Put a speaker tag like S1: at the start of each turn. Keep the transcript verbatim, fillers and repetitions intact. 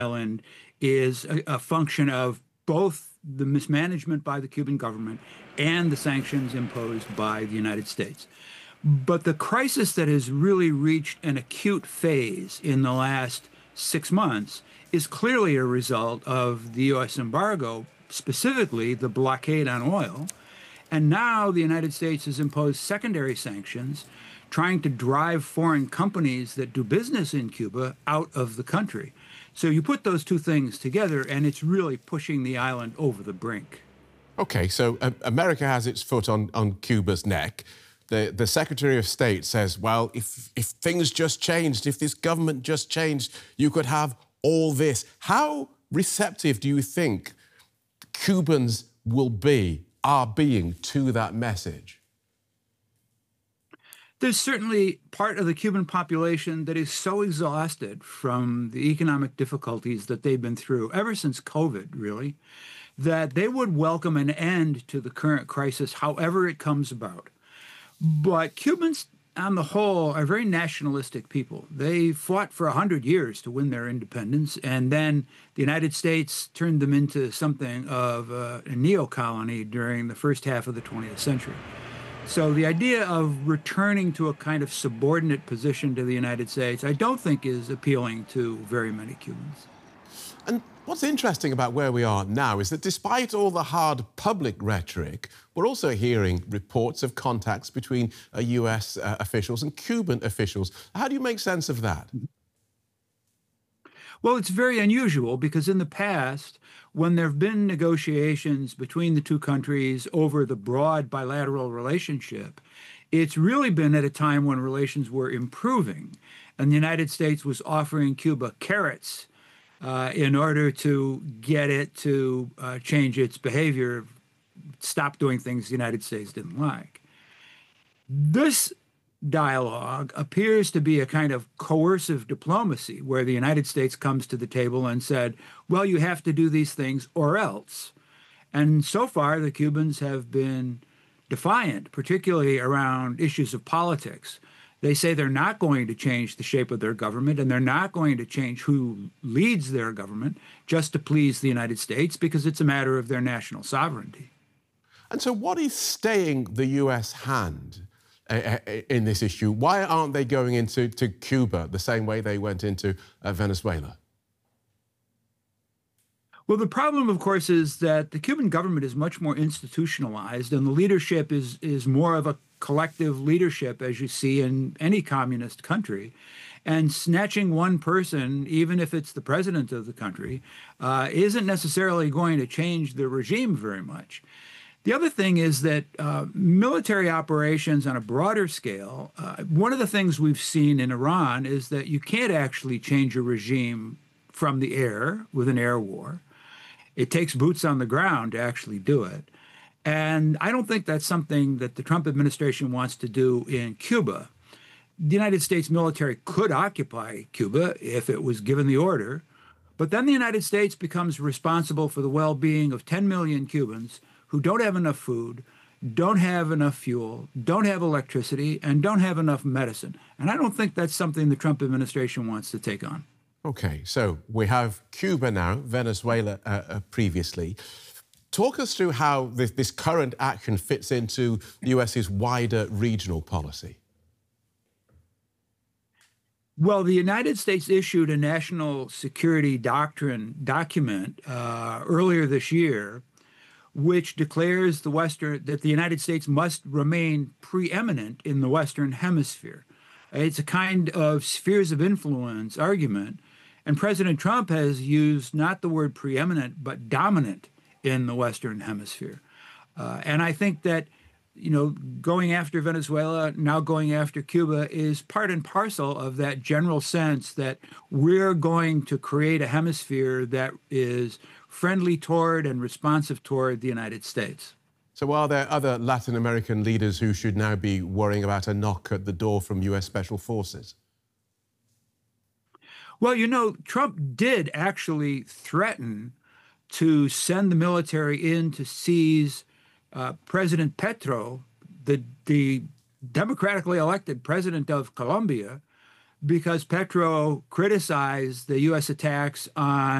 S1: island is a, a function of both the mismanagement by the Cuban government and the sanctions imposed by the United States. But the crisis that has really reached an acute phase in the last six months is clearly a result of the U S embargo, specifically the blockade on oil. And now the United States has imposed secondary sanctions, trying to drive foreign companies that do business in Cuba out of the country. So you put those two things together, and it's really pushing the island over the brink.
S2: Okay, so uh, America has its foot on, on Cuba's neck. The, the Secretary of State says, well, if, if things just changed, if this government just changed, you could have all this. How receptive do you think Cubans will be, are being, to that message?
S1: There's certainly part of the Cuban population that is so exhausted from the economic difficulties that they've been through ever since COVID, really, that they would welcome an end to the current crisis, however it comes about. But Cubans, on the whole, are very nationalistic people. They fought for a hundred years to win their independence, and then the United States turned them into something of a, a neo-colony during the first half of the twentieth century. So the idea of returning to a kind of subordinate position to the United States, I don't think is appealing to very many Cubans.
S2: And what's interesting about where we are now is that despite all the hard public rhetoric, we're also hearing reports of contacts between uh, U S uh, officials and Cuban officials. How do you make sense of that?
S1: Well, it's very unusual because in the past, when there have been negotiations between the two countries over the broad bilateral relationship, it's really been at a time when relations were improving, and the United States was offering Cuba carrots uh, in order to get it to uh, change its behavior, stop doing things the United States didn't like. This dialogue appears to be a kind of coercive diplomacy where the United States comes to the table and said, well, you have to do these things or else. And so far, the Cubans have been defiant, particularly around issues of politics. They say they're not going to change the shape of their government, and they're not going to change who leads their government just to please the United States, because it's a matter of their national sovereignty.
S2: And so what is staying the U S hand in this issue? Why aren't they going into to Cuba the same way they went into uh, Venezuela?
S1: Well, the problem, of course, is that the Cuban government is much more institutionalized, and the leadership is, is more of a collective leadership, as you see in any communist country. And snatching one person, even if it's the president of the country, uh, isn't necessarily going to change the regime very much. The other thing is that uh, military operations on a broader scale, uh, one of the things we've seen in Iran is that you can't actually change a regime from the air with an air war. It takes boots on the ground to actually do it. And I don't think that's something that the Trump administration wants to do in Cuba. The United States military could occupy Cuba if it was given the order, but then the United States becomes responsible for the well-being of ten million Cubans who don't have enough food, don't have enough fuel, don't have electricity, and don't have enough medicine. And I don't think that's something the Trump administration wants to take on.
S2: OK, so we have Cuba now, Venezuela uh, uh, previously. Talk us through how this, this current action fits into the US's wider regional policy.
S1: Well, the United States issued a national security doctrine document uh, earlier this year, which declares the Western that the United States must remain preeminent in the Western Hemisphere. It's a kind of spheres of influence argument, and President Trump has used not the word preeminent, but dominant in the Western Hemisphere. Uh, and I think that, you know, going after Venezuela, now going after Cuba, is part and parcel of that general sense that we're going to create a hemisphere that is friendly toward and responsive toward the United States.
S2: So are there other Latin American leaders who should now be worrying about a knock at the door from U S Special Forces?
S1: Well, you know, Trump did actually threaten to send the military in to seize uh, President Petro, the, the democratically elected president of Colombia, because Petro criticized the U S attacks on